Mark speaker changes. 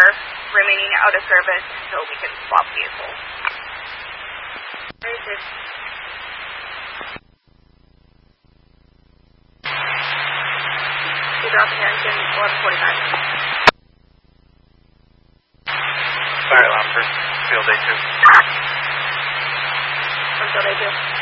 Speaker 1: remaining out of service until we can swap vehicles. Very good. Drop attention, 11:45.
Speaker 2: Fire alarm for field A2.
Speaker 1: From field A2.